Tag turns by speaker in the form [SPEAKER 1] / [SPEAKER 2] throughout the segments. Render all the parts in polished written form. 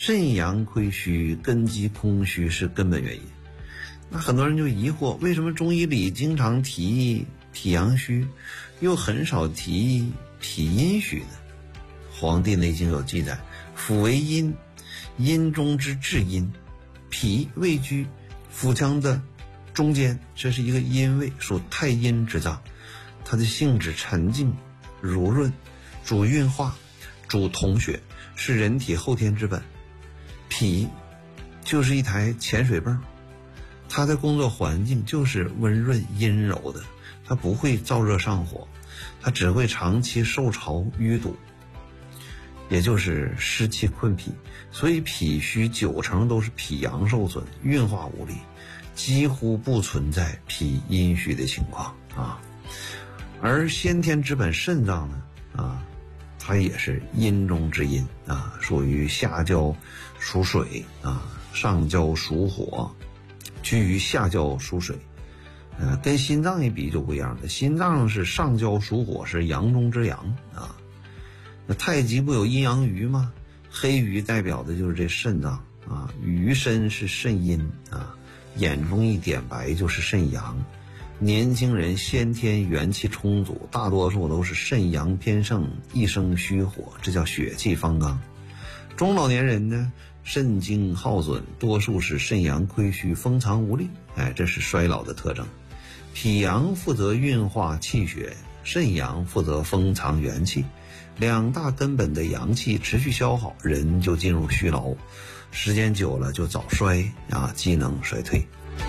[SPEAKER 1] 肾阳亏虚，根基空虚是根本原因。那很多人就疑惑，为什么中医里经常提脾阳虚，又很少提脾阴虚呢？黄帝内经有记载，腑为阴，阴中之至阴，脾位居腹腔的中间，这是一个阴位，属太阴之脏，它的性质沉静濡润，主运化，主统血，是人体后天之本。脾就是一台潜水泵，它的工作环境就是温润阴柔的，它不会燥热上火，它只会长期受潮淤堵，也就是湿气困脾。所以脾虚90%都是脾阳受损，运化无力，几乎不存在脾阴虚的情况啊。而先天之本肾脏呢它也是阴中之阴啊，属于下焦属水啊，上焦属火，居于下焦属水。跟心脏一比就不一样了，心脏是上焦属火，是阳中之阳啊。那太极不有阴阳鱼吗？黑鱼代表的就是这肾脏啊，鱼身是肾阴啊，眼中一点白就是肾阳。年轻人先天元气充足，大多数都是肾阳偏盛，一生虚火，这叫血气方刚。中老年人呢，肾精耗损，多数是肾阳亏虚，封藏无力，这是衰老的特征。脾阳负责运化气血，肾阳负责封藏元气，两大根本的阳气持续消耗，人就进入虚劳，时间久了就早衰啊，机能衰退。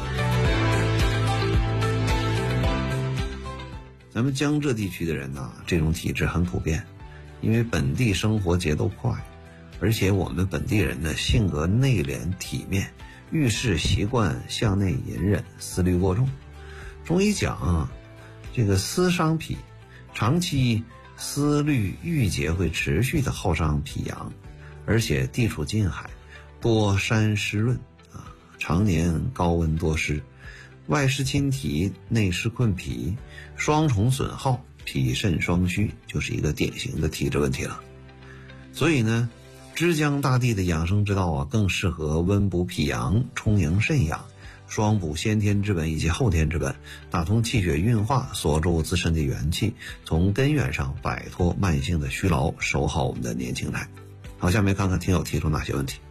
[SPEAKER 1] 咱们江浙地区的人这种体质很普遍，因为本地生活节奏快，而且我们本地人的性格内敛体面，遇事习惯向内隐忍，思虑过重。中医讲这个思伤脾，长期思虑郁结会持续的耗伤脾阳，而且地处近海，多山湿润常年高温多湿，外湿侵体，内湿困脾，双重损耗，脾肾双虚，就是一个典型的体质问题了。所以呢，枝江大地的养生之道更适合温补脾阳，充盈肾阳，双补先天之本以及后天之本，打通气血运化，锁住自身的元气，从根源上摆脱慢性的虚劳，守好我们的年轻态。好，下面看看听友提出哪些问题。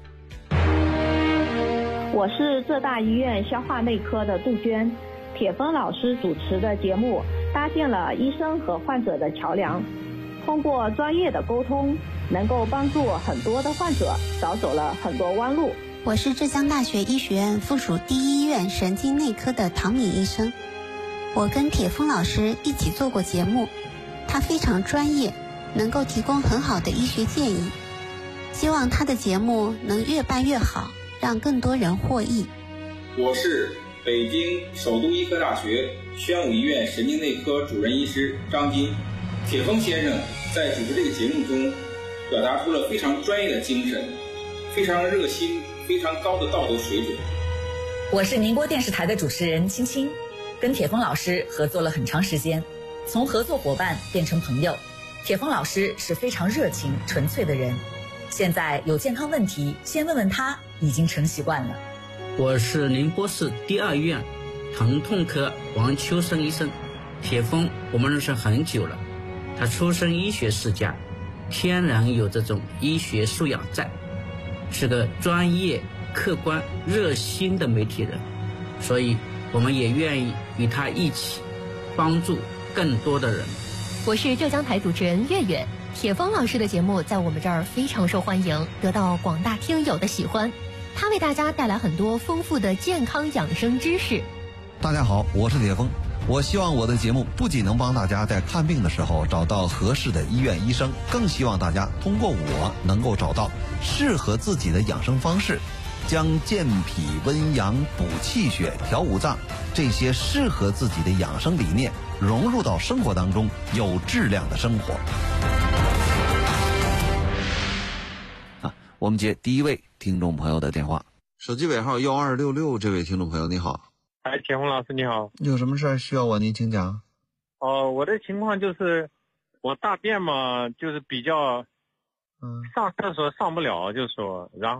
[SPEAKER 2] 我是浙大医院消化内科的杜鹃，铁峰老师主持的节目搭建了医生和患者的桥梁，通过专业的沟通，能够帮助很多的患者少走了很多弯路。
[SPEAKER 3] 我是浙江大学医学院附属第一医院神经内科的唐敏医生，我跟铁峰老师一起做过节目，他非常专业，能够提供很好的医学建议，希望他的节目能越办越好，让更多人获益。
[SPEAKER 4] 我是北京首都医科大学宣武医院神经内科主任医师张金。铁峰先生在主持这个节目中表达出了非常专业的精神，非常热心，非常高的道德水准。
[SPEAKER 5] 我是宁波电视台的主持人青青，跟铁峰老师合作了很长时间，从合作伙伴变成朋友。铁峰老师是非常热情纯粹的人，现在有健康问题先问问他，已经成习惯了。
[SPEAKER 6] 我是宁波市第二医院疼痛科王秋生医生。铁峰我们认识很久了，他出身医学世家，天然有这种医学素养在，是个专业客观热心的媒体人，所以我们也愿意与他一起帮助更多的人。
[SPEAKER 7] 我是浙江台主持人月月，铁峰老师的节目在我们这儿非常受欢迎，得到广大听友的喜欢。他为大家带来很多丰富的健康养生知识。
[SPEAKER 1] 大家好，我是铁峰。我希望我的节目不仅能帮大家在看病的时候找到合适的医院医生，更希望大家通过我能够找到适合自己的养生方式，将健脾温阳补气血调五脏这些适合自己的养生理念融入到生活当中，有质量的生活。我们接第一位听众朋友的电话，手机尾号1266，这位听众朋友你好。
[SPEAKER 8] 铁峰老师你好。
[SPEAKER 1] 有什么事需要我您请讲？
[SPEAKER 8] 我的情况就是我大便嘛，就是比较上厕所上不了，就说然后